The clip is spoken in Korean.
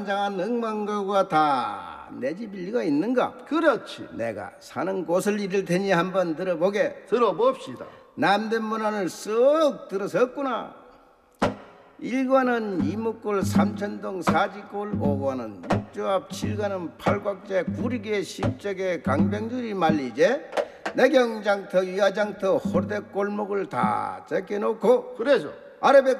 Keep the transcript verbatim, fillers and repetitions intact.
웅장한 억만가구가 다 내 집일 리가 있는가? 그렇지. 내가 사는 곳을 이를 테니 한번 들어보게. 들어봅시다. 남된 문안을 쓱 들어섰구나. 일관은 이목골 삼천동 사직골, 오관은 육조합, 칠관은 팔곽제, 구리개 십적의 강병줄이 말리제. 내경장터 위화장터 호르대 골목을 다 제껴놓고 그래서 아래백